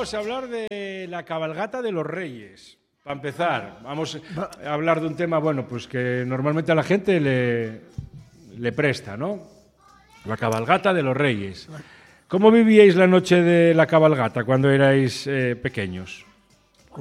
vamos a hablar de la cabalgata de los Reyes. Para empezar, vamos a hablar de un tema, bueno, pues que normalmente a la gente le presta, ¿no? La cabalgata de los Reyes. ¿Cómo vivíais la noche de la cabalgata cuando erais pequeños?